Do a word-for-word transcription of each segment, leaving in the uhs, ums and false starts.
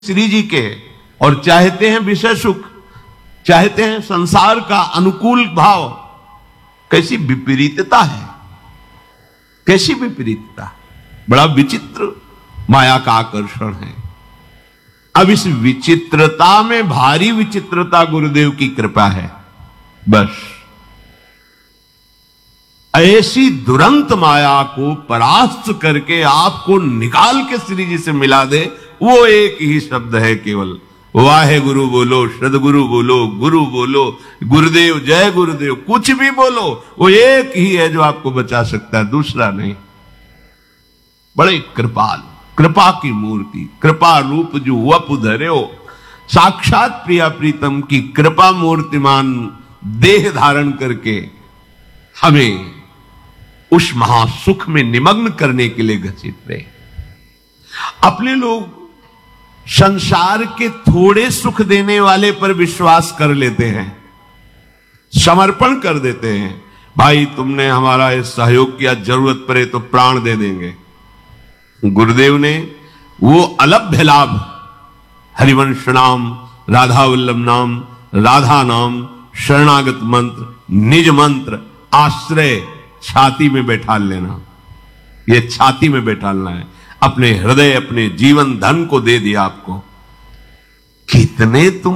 श्री जी के और चाहते हैं विषय सुख, चाहते हैं संसार का अनुकूल भाव। कैसी विपरीतता है, कैसी विपरीतता, बड़ा विचित्र माया का आकर्षण है। अब इस विचित्रता में भारी विचित्रता गुरुदेव की कृपा है। बस ऐसी दुरंत माया को परास्त करके आपको निकाल के श्री जी से मिला दे, वो एक ही शब्द है केवल, वाहे गुरु बोलो, सदगुरु बोलो, गुरु बोलो, गुरुदेव, जय गुरुदेव, कुछ भी बोलो, वो एक ही है जो आपको बचा सकता है, दूसरा नहीं। बड़े कृपाल, कृपा की मूर्ति, कृपा रूप जो वप धर्यो, साक्षात प्रिया प्रीतम की कृपा मूर्तिमान देह धारण करके हमें उस महासुख में निमग्न करने के लिए घसीट रहे। अपने लोग संसार के थोड़े सुख देने वाले पर विश्वास कर लेते हैं, समर्पण कर देते हैं। भाई तुमने हमारा ये सहयोग किया, जरूरत पड़े तो प्राण दे देंगे। गुरुदेव ने वो अलभ्य लाभ, हरिवंश नाम, राधा वल्लभ नाम, राधा नाम, शरणागत मंत्र, निज मंत्र, आश्रय छाती में बैठा लेना, ये छाती में बैठालना है। अपने हृदय, अपने जीवन धन को दे दिया आपको। कितने तुम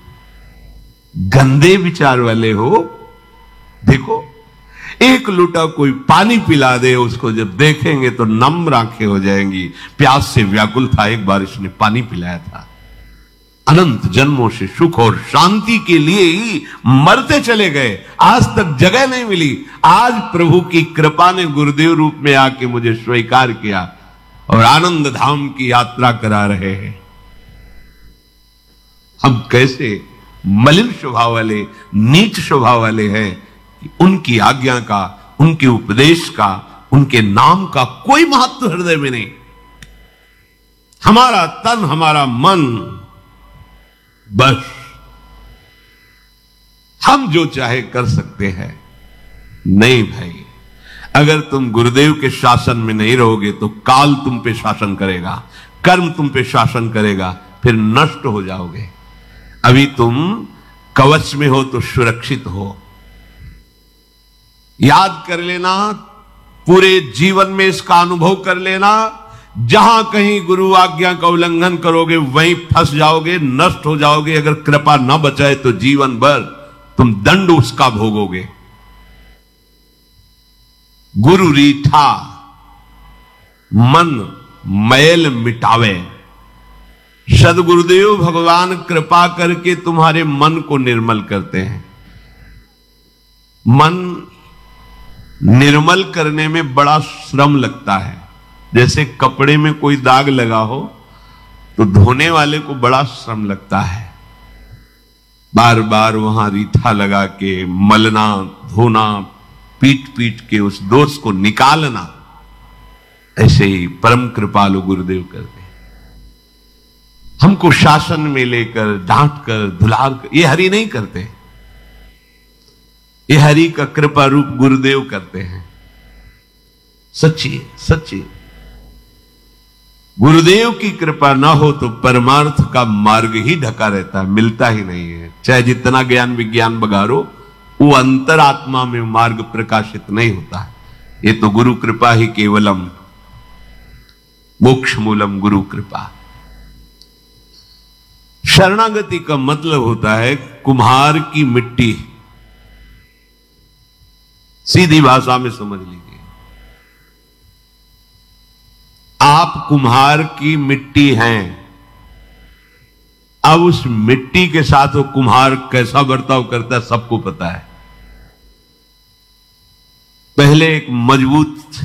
गंदे विचार वाले हो। देखो, एक लुटा कोई पानी पिला दे, उसको जब देखेंगे तो नम्र आंखें हो जाएंगी। प्यास से व्याकुल था, एक बार इसने पानी पिलाया था। अनंत जन्मों से सुख और शांति के लिए ही मरते चले गए, आज तक जगह नहीं मिली। आज प्रभु की कृपा ने गुरुदेव रूप में आके मुझे स्वीकार किया और आनंद धाम की यात्रा करा रहे हैं। हम कैसे मलिन स्वभाव वाले, नीच स्वभाव वाले हैं कि उनकी आज्ञा का, उनके उपदेश का, उनके नाम का कोई महत्व हृदय में नहीं। हमारा तन, हमारा मन, बस हम जो चाहे कर सकते हैं। नहीं भाई, अगर तुम गुरुदेव के शासन में नहीं रहोगे तो काल तुम पे शासन करेगा, कर्म तुम पे शासन करेगा, फिर नष्ट हो जाओगे। अभी तुम कवच में हो तो सुरक्षित हो। याद कर लेना, पूरे जीवन में इसका अनुभव कर लेना। जहां कहीं गुरु आज्ञा का उल्लंघन करोगे वहीं फंस जाओगे, नष्ट हो जाओगे। अगर कृपा न बचाए तो जीवन भर तुम दंड उसका भोगोगे। गुरु रीठा मन मैल मिटावे। सदगुरुदेव भगवान कृपा करके तुम्हारे मन को निर्मल करते हैं। मन निर्मल करने में बड़ा श्रम लगता है। जैसे कपड़े में कोई दाग लगा हो तो धोने वाले को बड़ा श्रम लगता है, बार बार वहां रीठा लगा के मलना, धोना, पीट पीट के उस दोष को निकालना। ऐसे ही परम कृपालु गुरुदेव करते हैं। हमको शासन में लेकर, डांट कर, धुलार कर, ये हरि नहीं करते। ये हरि का कृपा रूप गुरुदेव करते हैं। सच्ची सच्ची गुरुदेव की कृपा ना हो तो परमार्थ का मार्ग ही ढका रहता है, मिलता ही नहीं है। चाहे जितना ज्ञान विज्ञान बघारो, वो अंतरात्मा में मार्ग प्रकाशित नहीं होता है। ये तो गुरु कृपा ही केवलम, मोक्ष मूलम गुरु कृपा। शरणागति का मतलब होता है कुम्हार की मिट्टी। सीधी भाषा में समझ लीजिए, आप कुम्हार की मिट्टी हैं। अब उस मिट्टी के साथ वो कुम्हार कैसा बर्ताव करता है सबको पता है। पहले एक मजबूत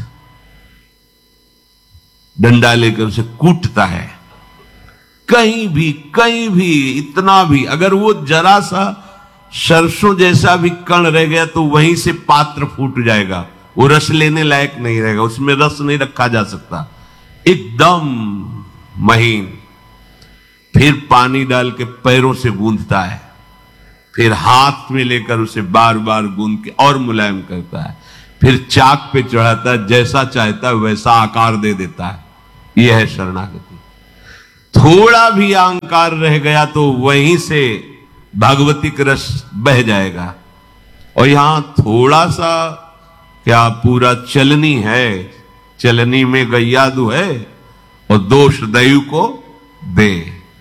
डंडा लेकर उसे कूटता है। कहीं भी कहीं भी इतना भी, अगर वो जरा सा सरसों जैसा भी कण रह गया तो वहीं से पात्र फूट जाएगा, वो रस लेने लायक नहीं रहेगा, उसमें रस नहीं रखा जा सकता। एकदम महीन। फिर पानी डाल के पैरों से गूंथता है, फिर हाथ में लेकर उसे बार बार गूंथ के और मुलायम करता है, फिर चाक पे चढ़ाता है, जैसा चाहता है वैसा आकार दे देता है। यह है शरणागति। थोड़ा भी अहंकार रह गया तो वहीं से भगवती का रस बह जाएगा। और यहां थोड़ा सा क्या, पूरा चलनी है, चलनी में गैयादू है और दोष दैव को दे।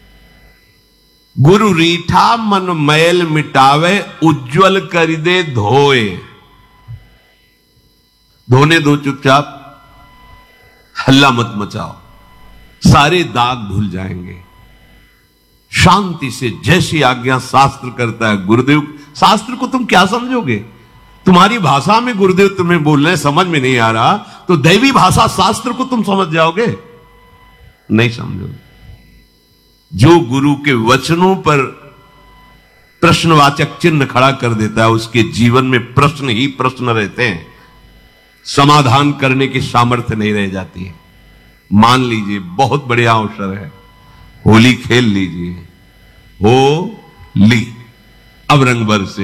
गुरु रीठा मन मैल मिटावे, उज्जवल कर दे धोए। धोने दो चुपचाप, हल्ला मत मचाओ, सारे दाग धुल जाएंगे। शांति से जैसी आज्ञा शास्त्र करता है गुरुदेव, शास्त्र को तुम क्या समझोगे? तुम्हारी भाषा में गुरुदेव तुम्हें बोल रहे, समझ में नहीं आ रहा, तो दैवी भाषा शास्त्र को तुम समझ जाओगे? नहीं समझोगे। जो गुरु के वचनों पर प्रश्नवाचक चिन्ह खड़ा कर देता है, उसके जीवन में प्रश्न ही प्रश्न रहते हैं, समाधान करने की सामर्थ्य नहीं रह जाती है। मान लीजिए बहुत बढ़िया अवसर है, होली खेल लीजिए, हो ली, अब रंग बरसे।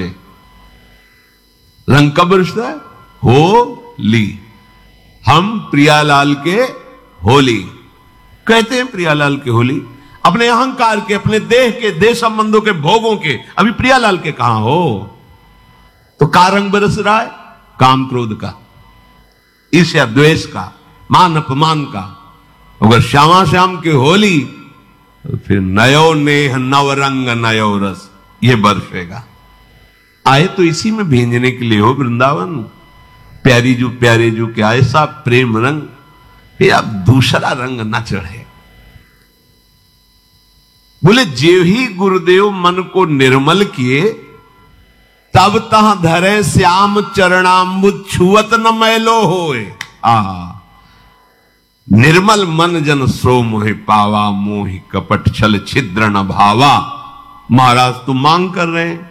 रंग कब बरसता है? हो ली। हम प्रियालाल के होली कहते हैं, प्रियालाल के होली, अपने अहंकार के, अपने देह के, देह संबंधों के, भोगों के। अभी प्रियालाल के कहां हो? तो का रंग बरस रहा है? काम क्रोध का, ईर्ष्या द्वेष का, मान अपमान का। अगर श्यामा श्याम की होली तो फिर नयो नेह नव रंग नयो रस, ये बरसेगा। आए तो इसी में भेजने के लिए हो वृंदावन, प्यारी जू प्यारे जू के ऐसा प्रेम रंग, फिर अब दूसरा रंग न चढ़े। बोले जेव ही गुरुदेव मन को निर्मल किए, तब तह धरे श्याम चरणाम्बुज छुअत न मैलो होए। आ निर्मल मन जन सो मोहि पावा, मोहि कपट छल छिद्र न भावा। महाराज तुम मांग कर रहे हैं,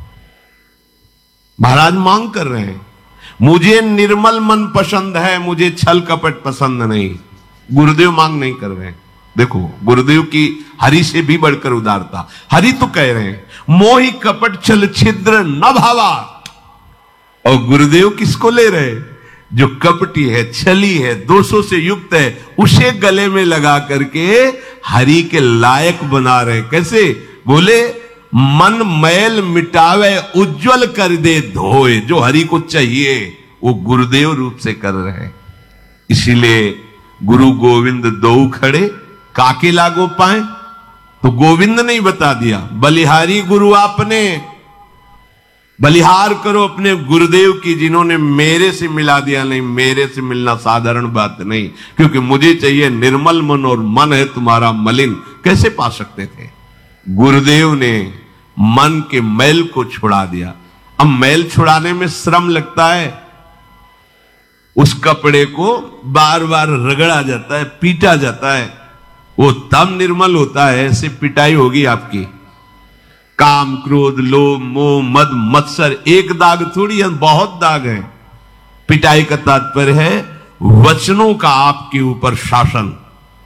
महाराज मांग कर रहे हैं, मुझे निर्मल मन पसंद है, मुझे छल कपट पसंद नहीं। गुरुदेव मांग नहीं कर रहे हैं। देखो गुरुदेव की हरि से भी बढ़कर उदारता। हरि तो कह रहे हैं मोहि कपट छल छिद्र न भावा, और गुरुदेव किसको ले रहे? जो कपटी है, छली है, दोषों से युक्त है, उसे गले में लगा करके हरि के लायक बना रहे। कैसे? बोले मन मैल मिटावे, उज्जवल कर दे धोए। जो हरि को चाहिए वो गुरुदेव रूप से कर रहे हैं। इसीलिए गुरु गोविंद दो खड़े काके लागो पाए, तो गोविंद नहीं बता दिया, बलिहारी गुरु आपने। बलिहार करो अपने गुरुदेव की, जिन्होंने मेरे से मिला दिया। नहीं, मेरे से मिलना साधारण बात नहीं, क्योंकि मुझे चाहिए निर्मल मन, और मन है तुम्हारा मलिन। कैसे पा सकते थे? गुरुदेव ने मन के मैल को छुड़ा दिया। अब मैल छुड़ाने में श्रम लगता है, उस कपड़े को बार बार रगड़ा जाता है, पीटा जाता है, वो तब निर्मल होता है। ऐसे पिटाई होगी आपकी। काम क्रोध लोभ मोह मद मत्सर एक दाग थोड़ी है, बहुत दाग है। पिटाई का तात्पर्य है वचनों का आपके ऊपर शासन,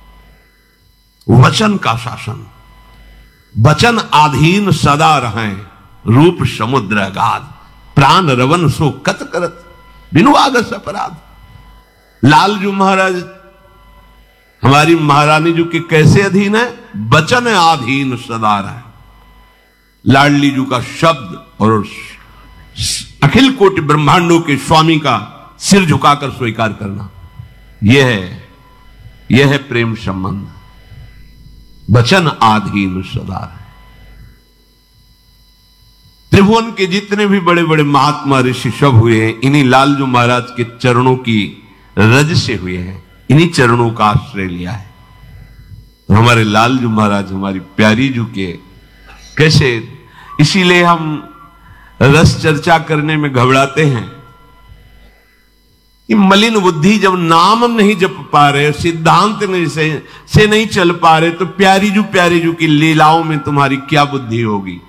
वचन का शासन। वचन आधीन सदा रहें, रूप समुद्र अगाध, प्राण रवन सो कत करत, बिनु आगस अपराध। लालजू महाराज हमारी महारानी जी के कैसे अधीन है? वचन आधीन सदा रहे। लाडली जी का शब्द और अखिल कोटि ब्रह्मांडों के स्वामी का सिर झुकाकर स्वीकार करना, यह है यह है प्रेम संबंध। वचन आधीन सदा रहे। त्रिभुवन के जितने भी बड़े बड़े महात्मा ऋषि सब हुए हैं, इन्हीं लालजू महाराज के चरणों की रज से हुए हैं, इन्हीं चरणों का आश्रय लिया है। तो हमारे लालजू महाराज हमारी प्यारी जू के कैसे, इसीलिए हम रस चर्चा करने में घबराते हैं। ये मलिन बुद्धि जब नाम हम नहीं जप पा रहे, सिद्धांत नहीं से, से नहीं चल पा रहे, तो प्यारी जू प्यारी जू की लीलाओं में तुम्हारी क्या बुद्धि होगी?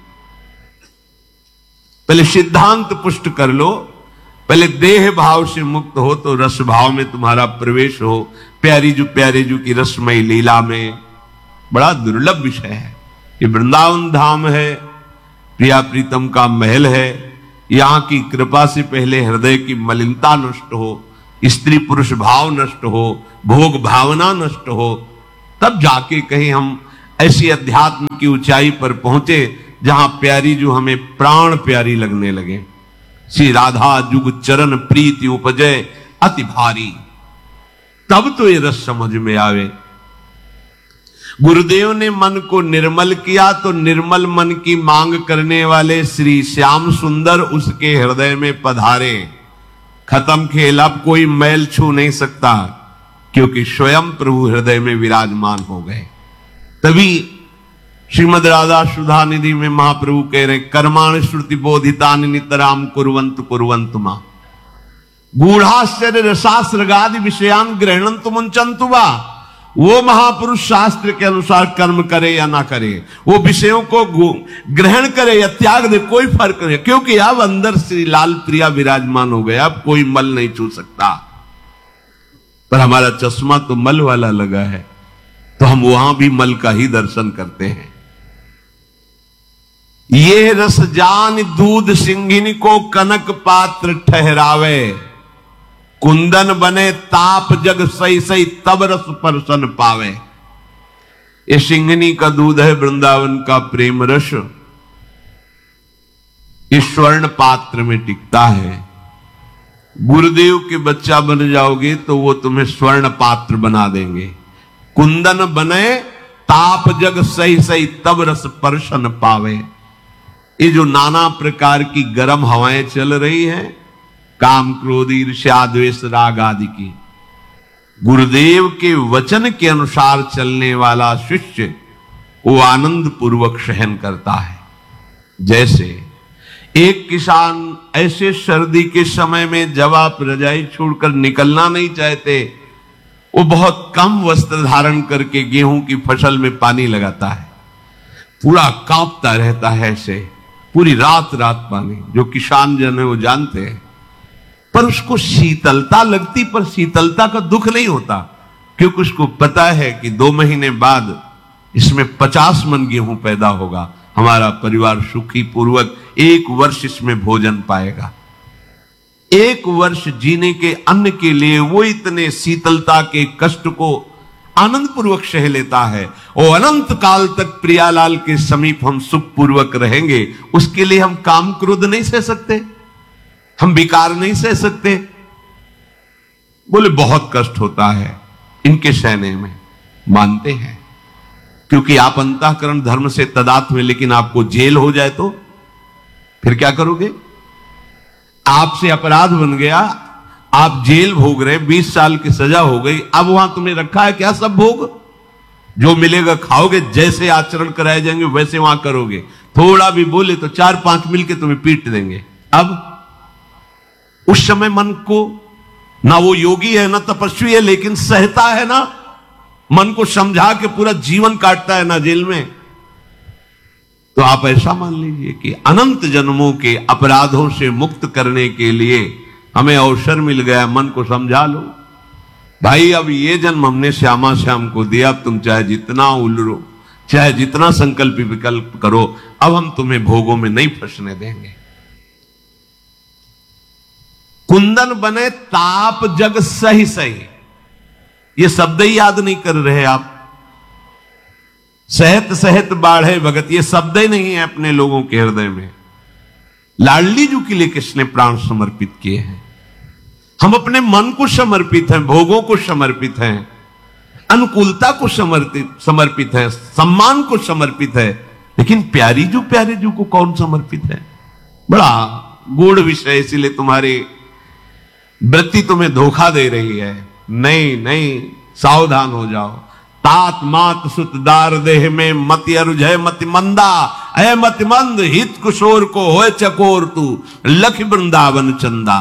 पहले सिद्धांत पुष्ट कर लो, पहले देह भाव से मुक्त हो तो रस भाव में तुम्हारा प्रवेश हो। प्यारी जू प्यारे जू की रसमयी लीला में बड़ा दुर्लभ विषय है। ये वृंदावन धाम है, प्रिया प्रीतम का महल है। यहां की कृपा से पहले हृदय की मलिनता नष्ट हो, स्त्री पुरुष भाव नष्ट हो, भोग भावना नष्ट हो, तब जाके कहीं हम ऐसी अध्यात्म की ऊंचाई पर पहुंचे जहां प्यारी जो हमें प्राण प्यारी लगने लगे। श्री राधा जुग चरण प्रीति उपजय अति भारी, तब तो ये रस समझ में आवे। गुरुदेव ने मन को निर्मल किया तो निर्मल मन की मांग करने वाले श्री श्याम सुंदर उसके हृदय में पधारे। खत्म खेल, अब कोई मैल छू नहीं सकता, क्योंकि स्वयं प्रभु हृदय में विराजमान हो गए। तभी श्रीमद राधा सुधा निधि में महाप्रभु कह रहे, कर्माण श्रुति बोधितानि नितराम कुर्वन्तु कुर्वन्तु मां गूढ़ाश्चर्य रसास्रगादि विषयान गृह्णन्तु मुंचन्तु वा। वो महापुरुष शास्त्र के अनुसार कर्म करे या ना करे, वो विषयों को ग्रहण करे या त्याग दे, कोई फर्क नहीं, क्योंकि अब अंदर श्री लाल प्रिया विराजमान हो गया। अब कोई मल नहीं छू सकता। पर हमारा चश्मा तो मल वाला लगा है, तो हम वहां भी मल का ही दर्शन करते हैं। ये रस जान दूध सिंघिनी को कनक पात्र ठहरावे, कुंदन बने ताप जग सही सही तब रस परसन पावे। ये सिंघनी का दूध है, वृंदावन का प्रेम रस, इस स्वर्ण पात्र में टिकता है। गुरुदेव के बच्चा बन जाओगे तो वो तुम्हें स्वर्ण पात्र बना देंगे। कुंदन बने ताप जग सही सही तब रस परसन पावे। ये जो नाना प्रकार की गर्म हवाएं चल रही हैं, काम क्रोध ईर्ष्या द्वेष राग आदि की, गुरुदेव के वचन के अनुसार चलने वाला शिष्य वो आनंद पूर्वक सहन करता है। जैसे एक किसान ऐसे सर्दी के समय में जब आप रजाई छोड़कर निकलना नहीं चाहते, वो बहुत कम वस्त्र धारण करके गेहूं की फसल में पानी लगाता है, पूरा कांपता रहता है, ऐसे पूरी रात रात पानी। जो किसान जन है वो जानते हैं, पर उसको शीतलता लगती, पर शीतलता का दुख नहीं होता, क्योंकि उसको पता है कि दो महीने बाद इसमें पचास मन गेहूं पैदा होगा, हमारा परिवार सुखी पूर्वक एक वर्ष इसमें भोजन पाएगा। एक वर्ष जीने के अन्न के लिए वो इतने शीतलता के कष्ट को आनंद पूर्वक सह लेता है, और अनंत काल तक प्रियालाल के समीप हम सुख पूर्वक रहेंगे। उसके लिए हम काम क्रोध नहीं सह सकते, हम विकार नहीं सह सकते। बोले बहुत कष्ट होता है इनके सहने में, मानते हैं, क्योंकि आप अंतःकरण धर्म से तदात्म में, लेकिन आपको जेल हो जाए तो फिर क्या करोगे? आपसे अपराध बन गया, आप जेल भोग रहे, बीस साल की सजा हो गई, अब वहां तुम्हें रखा है क्या सब भोग? जो मिलेगा खाओगे, जैसे आचरण कराए जाएंगे वैसे वहां करोगे। थोड़ा भी बोले तो चार पांच मिलके तुम्हें पीट देंगे। अब उस समय मन को, ना वो योगी है ना तपस्वी है, लेकिन सहता है ना, मन को समझा के पूरा जीवन काटता है ना जेल में। तो आप ऐसा मान लीजिए कि अनंत जन्मों के अपराधों से मुक्त करने के लिए हमें अवसर मिल गया। मन को समझा लो, भाई अब ये जन्म हमने श्यामा श्याम को दिया, अब तुम चाहे जितना उलरो, चाहे जितना संकल्प विकल्प करो, अब हम तुम्हें भोगों में नहीं फंसने देंगे। कुंदन बने ताप जग सही सही, ये शब्द ही याद नहीं कर रहे आप। सहत सहत बाढ़े भगत, ये शब्द ही नहीं है अपने लोगों के हृदय में। लाडली जी के लिए किसने प्राण समर्पित किए हैं? हम अपने मन को समर्पित हैं, भोगों को समर्पित हैं, अनुकूलता को समर्पित समर्पित है, सम्मान को समर्पित है, लेकिन प्यारी जो प्यारे जो को कौन समर्पित है? बड़ा गूढ़ विषय, इसीलिए तुम्हारी वृत्ति तुम्हें धोखा दे रही है। नहीं नहीं, सावधान हो जाओ। तात मात सुतदार देह में मति अरुझय मति मंदा, है मति मंद हित कुशोर को होए चकोर तू लख वृंदावन चंदा।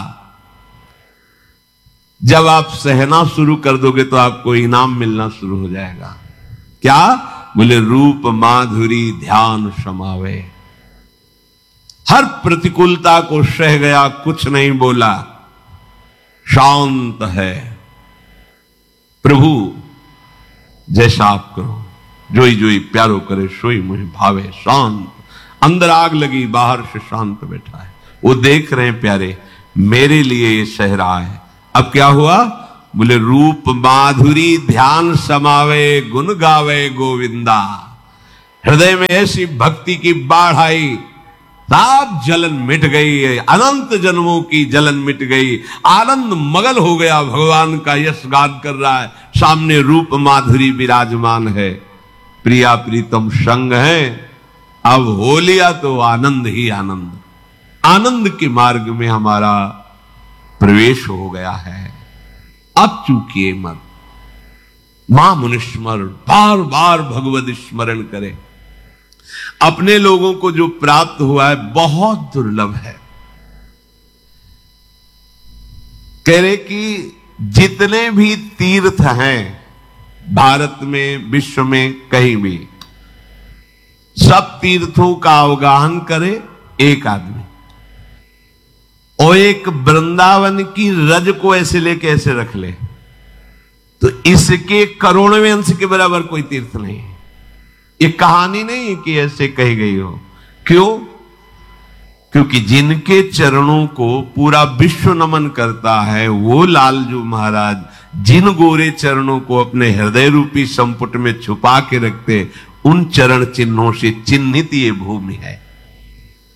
जब आप सहना शुरू कर दोगे तो आपको इनाम मिलना शुरू हो जाएगा। क्या बोले? रूप माधुरी ध्यान समावे। हर प्रतिकूलता को सह गया, कुछ नहीं बोला, शांत है। प्रभु जैसा आप करो, जोई जोई प्यारो करे सोई मुझे भावे। शांत, अंदर आग लगी, बाहर से शांत बैठा है। वो देख रहे हैं प्यारे, मेरे लिए ये सह रहा है। अब क्या हुआ? बोले रूप माधुरी ध्यान समावे, गुण गावे गोविंदा। हृदय में ऐसी भक्ति की बाढ़ आई, सब जलन मिट गई, अनंत जन्मों की जलन मिट गई, आनंद मगन हो गया, भगवान का यश गान कर रहा है, सामने रूप माधुरी विराजमान है, प्रिया प्रीतम संग है, अब हो लिया तो आनंद ही आनंद, आनंद के मार्ग में हमारा प्रवेश हो गया है। अब चूकिए मत, मां मुनिस्मर, बार बार भगवत स्मरण करें। अपने लोगों को जो प्राप्त हुआ है बहुत दुर्लभ है। कह रहे कि जितने भी तीर्थ हैं भारत में, विश्व में, कहीं भी, सब तीर्थों का अवगाहन करे एक आदमी, और एक वृंदावन की रज को ऐसे लेके ऐसे रख ले तो इसके करोड़वें अंश के बराबर कोई तीर्थ नहीं है। ये कहानी नहीं है कि ऐसे कही गई हो। क्यों? क्योंकि जिनके चरणों को पूरा विश्व नमन करता है, वो लालजू महाराज जिन गोरे चरणों को अपने हृदय रूपी संपुट में छुपा के रखते, उन चरण चिन्हों से चिन्हित ये भूमि है।